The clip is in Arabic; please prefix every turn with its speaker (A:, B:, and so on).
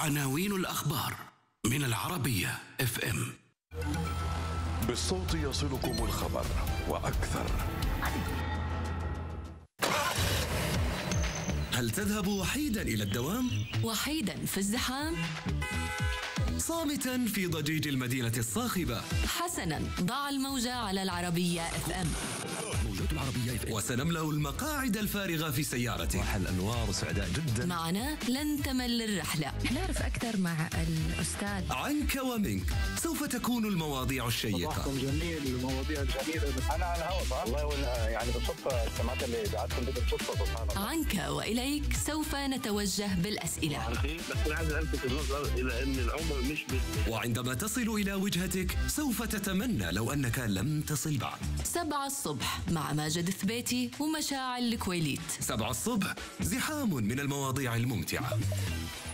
A: عناوين الأخبار من العربية FM.
B: بالصوت يصلكم الخبر وأكثر.
C: هل تذهب وحيدا إلى الدوام؟
D: وحيدا في الزحام؟
C: صامتا في ضجيج المدينة الصاخبة؟
D: حسنا، ضع الموجة على العربية FM.
C: موجة العربية FM. وسنملأ المقاعد الفارغة في سيارتك.
B: راح الأنوار وسعداء جدا.
D: معنا لن تمل الرحلة.
E: نعرف أكثر مع الأستاذ.
C: عنك ومنك سوف تكون المواضيع الشيقة.
F: صباحكم جميل، المواضيع الجميلة. أنا على الهواء والله، يعني بالصدفة سمعت اللي دعتكم بالصدفة. سبحان الله.
D: عنك وإليك سوف نتوجه بالأسئلة.
F: بس أنا عايز ألفت النظر إلى أن العمر مش بس.
C: وعندما تصل إلى وجهتك سوف تتمنى لو أنك لم تصل بعد.
D: 7 الصبح مع ماجد ثبيتي ومشاعل الكويليت.
C: 7 الصبح، زحام من المواضيع الممتعة.